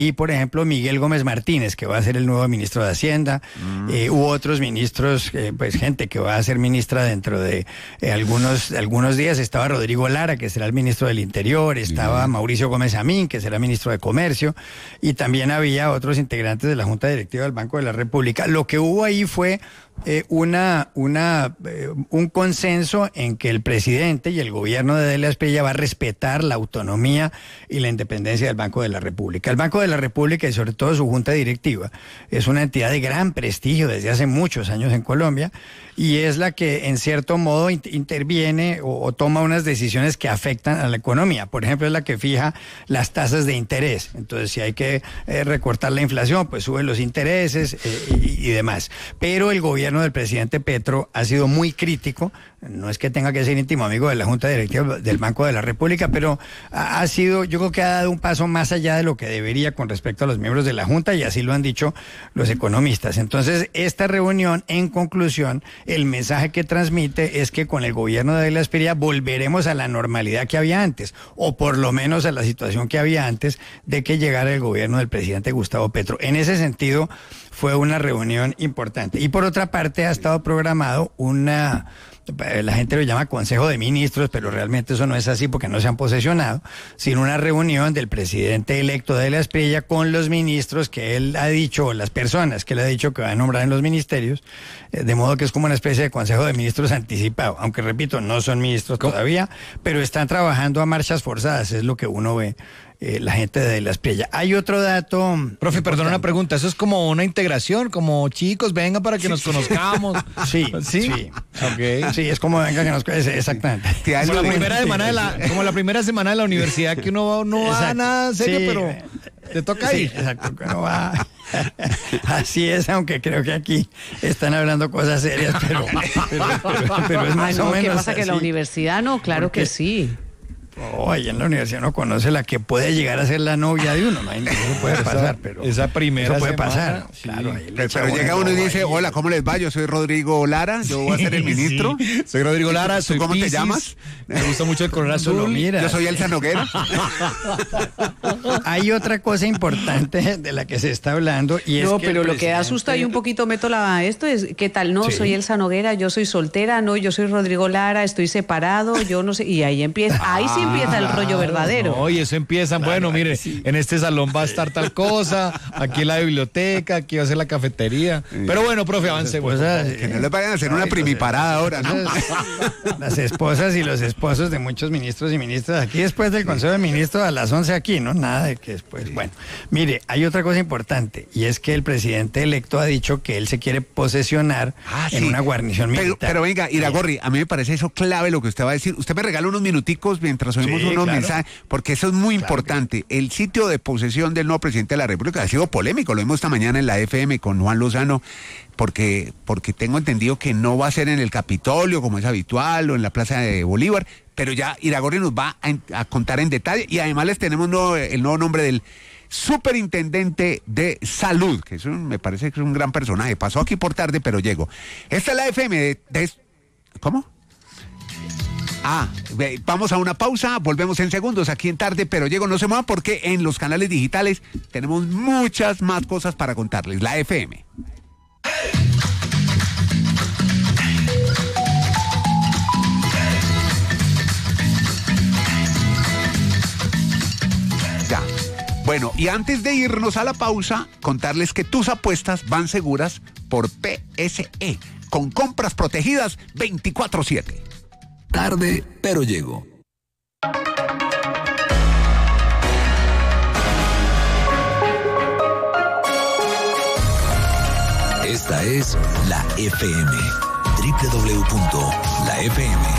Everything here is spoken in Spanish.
y, por ejemplo, Miguel Gómez Martínez, que va a ser el nuevo ministro de Hacienda, u otros ministros, pues gente que va a ser ministra dentro de algunos días. Estaba Rodrigo Lara, que será el ministro del Interior, estaba Mauricio Gómez Amín, que será ministro de Comercio, y también había otros integrantes de la Junta Directiva del Banco de la República. Lo que hubo ahí fue un consenso en que el presidente y el gobierno de Delia Espriella va a respetar la autonomía y la independencia del Banco de la República. El Banco de la República y sobre todo su junta directiva es una entidad de gran prestigio desde hace muchos años en Colombia y es la que en cierto modo interviene o toma unas decisiones que afectan a la economía. Por ejemplo, es la que fija las tasas de interés. Entonces, si hay que recortar la inflación, pues suben los intereses y demás. Pero el gobierno del presidente Petro ha sido muy crítico, no es que tenga que ser íntimo amigo de la Junta Directiva del Banco de la República, pero ha sido, yo creo que ha dado un paso más allá de lo que debería con respecto a los miembros de la Junta, y así lo han dicho los economistas. Entonces, esta reunión, en conclusión, el mensaje que transmite es que con el gobierno de Delia Espriella volveremos a la normalidad que había antes, o por lo menos a la situación que había antes de que llegara el gobierno del presidente Gustavo Petro. En ese sentido, fue una reunión importante. Y por otra parte, ha estado programado la gente lo llama Consejo de Ministros, pero realmente eso no es así porque no se han posesionado, sino una reunión del presidente electo de Delia Espriella con los ministros que él ha dicho, o las personas que él ha dicho que va a nombrar en los ministerios, de modo que es como una especie de Consejo de Ministros anticipado, aunque repito, no son ministros todavía, pero están trabajando a marchas forzadas, es lo que uno ve. La gente de Delia Espriella. Hay otro dato. Profe, perdona una pregunta. ¿Eso es como una integración? Como chicos, venga para que nos conozcamos. Sí. Okay. Sí, es como venga que nos conozcamos. Exactamente. Como la primera semana de la universidad que uno no va a nada serio, pero te toca ir. Exacto, que uno va. Así es, aunque creo que aquí están hablando cosas serias, pero es más o menos. ¿Qué pasa? Que la universidad no, claro que sí. Oye, en la universidad uno conoce la que puede llegar a ser la novia de uno, ¿no? Eso puede pasar, pero esa primera eso puede semana, pasar, sí. claro. Pero llega uno y dice, hola, ¿cómo les va? Yo soy Rodrigo Lara, yo voy a ser el ministro. Sí. Soy Rodrigo Lara, soy ¿Cómo Piscis, te llamas? Me gusta mucho el color azul. Yo soy Elsa Noguera. Hay otra cosa importante de la que se está hablando y es que pero lo que asusta y un poquito esto es, ¿qué tal? No, soy Elsa Noguera, yo soy soltera, no, yo soy Rodrigo Lara, estoy separado, yo no sé, y ahí sí empieza el rollo verdadero. No, y eso empieza, bueno, mire, en este salón va a estar tal cosa, aquí en la biblioteca, aquí va a ser la cafetería. Pero bueno, profe, avance. Que no le vayan a hacer una primiparada ahora, ¿no? Las esposas y los esposos de muchos ministros y ministras aquí después del Consejo de Ministros a las 11 aquí, ¿no? Nada de que después. Bueno, mire, hay otra cosa importante y es que el presidente electo ha dicho que él se quiere posesionar en una guarnición militar. Pero venga, Iragorri, a mí me parece eso clave lo que usted va a decir. Usted me regala unos minuticos mientras oímos unos mensajes, porque eso es muy importante. El sitio de posesión del nuevo presidente de la República ha sido polémico, lo vimos esta mañana en la FM con Juan Lozano, porque tengo entendido que no va a ser en el Capitolio como es habitual o en la Plaza de Bolívar, pero ya Iragorri nos va a contar en detalle y además les tenemos el nuevo nombre del superintendente de salud, que me parece que es un gran personaje. Pasó aquí por tarde, pero llegó. Esta es la FM ¿Cómo? Vamos a una pausa, volvemos en segundos aquí en Tarde Pero Llego. No se muevan porque en los canales digitales tenemos muchas más cosas para contarles. La FM. Ya. Bueno, y antes de irnos a la pausa, contarles que tus apuestas van seguras por PSE, con compras protegidas 24/7. Tarde, pero llego. Esta es la FM. www.lafm.com